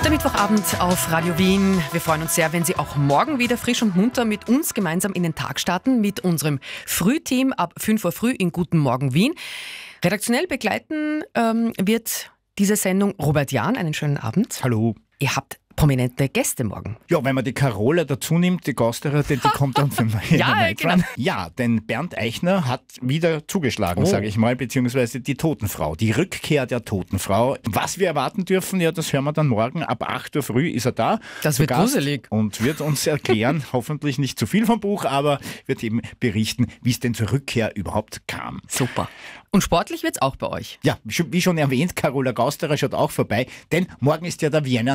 Der Mittwochabend auf Radio Wien. Wir freuen uns sehr, wenn Sie auch morgen wieder frisch und munter mit uns gemeinsam in den Tag starten, mit unserem Frühteam ab 5 Uhr früh in Guten Morgen Wien. Redaktionell begleiten wird diese Sendung Robert Jahn. Einen schönen Abend. Hallo. Ihr habt prominente Gäste morgen. Ja, wenn man die Carola dazu nimmt, die Gasterin, die kommt dann von Ja, genau. Ja, denn Bernd Eichner hat wieder zugeschlagen, sage ich mal, beziehungsweise die Totenfrau, die Rückkehr der Totenfrau. Was wir erwarten dürfen, ja, das hören wir dann morgen. Ab 8 Uhr früh ist er da. Das wird gruselig. Und wird uns erklären, hoffentlich nicht zu viel vom Buch, aber wird eben berichten, wie es denn zur Rückkehr überhaupt kam. Super. Und sportlich wird's auch bei euch. Ja, wie schon erwähnt, Carola Gausterer schaut auch vorbei, denn morgen ist ja der Vienna